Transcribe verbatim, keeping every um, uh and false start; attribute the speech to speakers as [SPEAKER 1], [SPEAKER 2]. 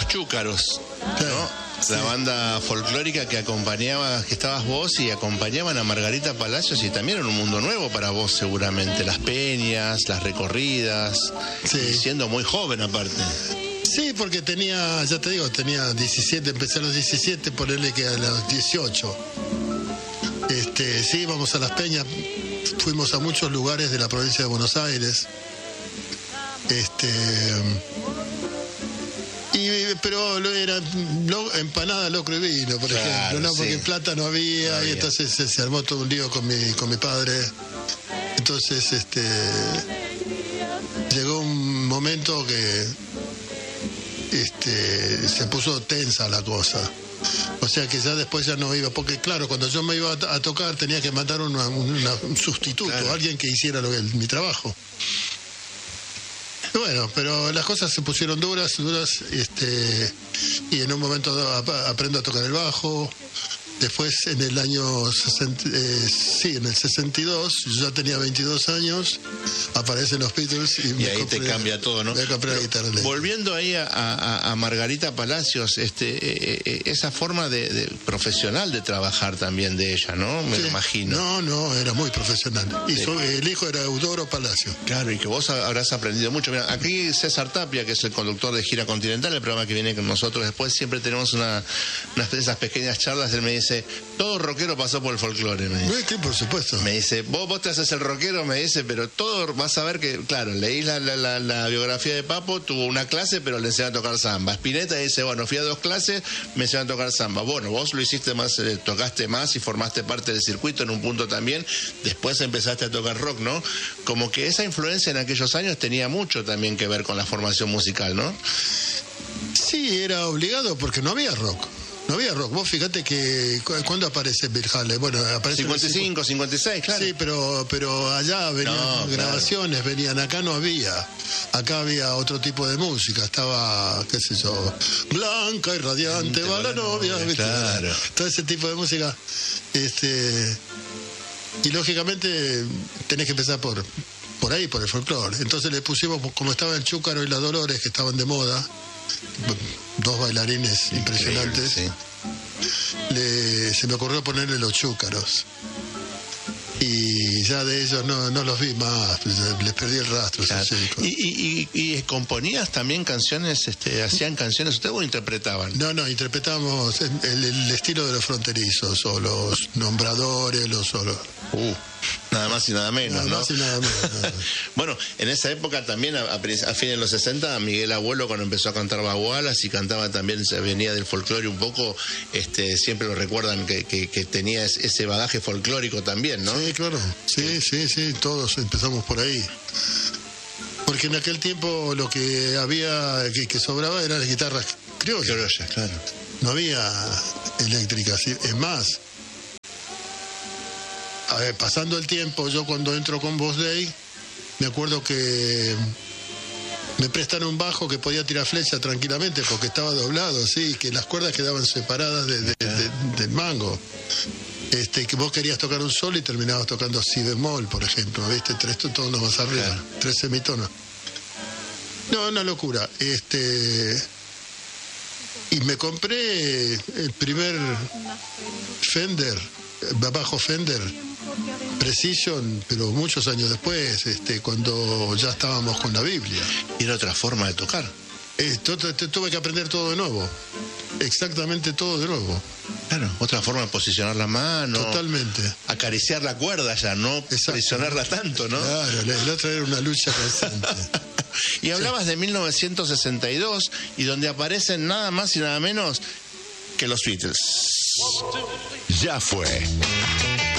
[SPEAKER 1] Los Chúcaros, ¿no? La banda folclórica que acompañaba, que estabas vos y acompañaban a Margarita Palacios, y también era un mundo nuevo para vos seguramente, las peñas, las recorridas,
[SPEAKER 2] Sí.
[SPEAKER 1] siendo muy joven aparte.
[SPEAKER 2] Sí, porque tenía, ya te digo, tenía diecisiete, empecé a los diecisiete, ponerle que a los dieciocho. Este, sí, íbamos a las peñas, fuimos a muchos lugares de la provincia de Buenos Aires. Este... Y, pero lo era lo, empanada, locro y vino, por
[SPEAKER 1] Claro,
[SPEAKER 2] ejemplo, ¿no? Porque
[SPEAKER 1] sí.
[SPEAKER 2] plata no había,
[SPEAKER 1] No había.
[SPEAKER 2] y entonces se, se armó todo un lío con mi, con mi padre. Entonces, este, llegó un momento que, este, se puso tensa la cosa. O sea que ya después ya no iba, porque claro, cuando yo me iba a, a tocar tenía que mandar una, una, un sustituto,
[SPEAKER 1] Claro.
[SPEAKER 2] alguien que hiciera lo que, mi trabajo. Bueno, pero las cosas se pusieron duras, duras, este, y en un momento ap- aprendo a tocar el bajo. Después, en el año sesenta, eh, sí, en el sesenta y dos, yo ya tenía veintidós años, aparecen los Beatles y,
[SPEAKER 1] Y
[SPEAKER 2] me
[SPEAKER 1] ahí
[SPEAKER 2] compré,
[SPEAKER 1] te cambia todo, ¿no?
[SPEAKER 2] Me compré la guitarra eléctrica.
[SPEAKER 1] Volviendo ahí a, a- a Margarita Palacios, este, eh, eh, esa forma de, de profesional de trabajar también de ella, ¿no? Me
[SPEAKER 2] Sí.
[SPEAKER 1] lo imagino.
[SPEAKER 2] No, no, era muy profesional. Y
[SPEAKER 1] Sí.
[SPEAKER 2] su- el hijo era Eudoro Palacio.
[SPEAKER 1] Claro, y que vos habrás aprendido mucho. Mira, aquí César Tapia, que es el conductor de Gira Continental, el programa que viene con nosotros después, siempre tenemos una, unas de esas pequeñas charlas. Él me dice, todo rockero pasó por el folclore, me dice.
[SPEAKER 2] Sí, por supuesto.
[SPEAKER 1] Me dice, vos, vos te haces el rockero, me dice, pero todo, vas a ver que, claro, leí la, la, la, la biografía de Papo, tuvo una clase, pero le enseñaron a tocar samba. Spinetta dice, bueno, fui a dos clases, me enseñaron a tocar samba. Bueno, vos lo hiciste más, eh, tocaste más y formaste parte del circuito en un punto también. Después empezaste a tocar rock, ¿no? Como que esa influencia en aquellos años tenía mucho también que ver con la formación musical, ¿no?
[SPEAKER 2] Sí, era obligado porque no había rock. No había rock. Vos fíjate que cu- ¿cuándo aparece Bill Haley? Bueno, aparece en el
[SPEAKER 1] cincuenta y cinco, cincuenta y seis, claro.
[SPEAKER 2] Sí, pero pero allá venían
[SPEAKER 1] No,
[SPEAKER 2] grabaciones, venían, acá no había. Acá había otro tipo de música, estaba, qué sé yo, blanca y radiante va la novia, ¿viste?
[SPEAKER 1] Claro.
[SPEAKER 2] Todo ese tipo de música. Este y lógicamente tenés que empezar por por ahí, por el folclore. Entonces le pusimos, como estaba el Chúcaro y la Dolores, que estaban de moda, dos bailarines impresionantes,
[SPEAKER 1] Sí.
[SPEAKER 2] le, se me ocurrió ponerle los Chúcaros. Y ya de ellos no, no los vi más, les perdí el rastro.
[SPEAKER 1] Claro.
[SPEAKER 2] Esos chicos.
[SPEAKER 1] Y, y, y, y componías también canciones, este, hacían canciones, ¿ustedes o interpretaban?
[SPEAKER 2] No, no, interpretamos el, el- el estilo de los fronterizos, o los nombradores, los... O los
[SPEAKER 1] Uh, nada más y nada menos,
[SPEAKER 2] nada
[SPEAKER 1] ¿no?
[SPEAKER 2] más y nada menos. nada.
[SPEAKER 1] Bueno, en esa época también, a, a, prin- a fines de los sesenta, Miguel Abuelo, cuando empezó a cantar bagualas y cantaba también, se venía del folclore un poco, este, siempre lo recuerdan que, que, que tenía es- ese bagaje folclórico también, ¿no?
[SPEAKER 2] Sí, claro, sí, sí, sí, todos empezamos por ahí. Porque en aquel tiempo lo que había, que, que sobraba eran las guitarras criollas.
[SPEAKER 1] Criollas, claro.
[SPEAKER 2] No había eléctricas. sí. Es más, a ver, pasando el tiempo, yo cuando entro con Voz Day, me acuerdo que me prestaron un bajo que podía tirar flecha tranquilamente porque estaba doblado, sí, que las cuerdas quedaban separadas de- de- de- del mango. Este, que vos querías tocar un sol y terminabas tocando si bemol, por ejemplo, ¿viste? Tres tonos más arriba,
[SPEAKER 1] Claro.
[SPEAKER 2] tres semitonos. No, una locura. Este, y me compré el primer Fender, bajo Fender Precision, pero muchos años después, este, cuando ya estábamos con la Biblia.
[SPEAKER 1] Y era otra forma de tocar.
[SPEAKER 2] Esto, tu- tu- tuve que aprender todo de nuevo, exactamente todo de nuevo,
[SPEAKER 1] Claro, otra forma de posicionar la mano.
[SPEAKER 2] totalmente.
[SPEAKER 1] Acariciar la cuerda ya, no
[SPEAKER 2] Exacto.
[SPEAKER 1] presionarla tanto, ¿no?
[SPEAKER 2] Claro, la, la otra era una lucha constante.
[SPEAKER 1] Y hablabas de mil novecientos sesenta y dos y donde aparecen nada más y nada menos que los Beatles.
[SPEAKER 3] Ya fue.